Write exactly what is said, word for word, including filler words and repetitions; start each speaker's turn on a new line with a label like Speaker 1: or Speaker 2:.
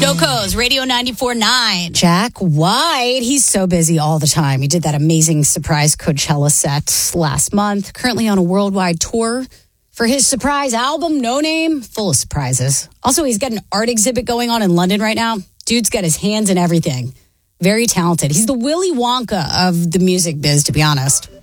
Speaker 1: Yoko's Radio ninety-four point nine.
Speaker 2: Jack White, he's so busy all the time. He did that amazing surprise Coachella set last month, currently on a worldwide tour for his surprise album, No Name, full of surprises. Also, he's got an art exhibit going on in London right now. Dude's got his hands in everything. Very talented. He's the Willy Wonka of the music biz, to be honest.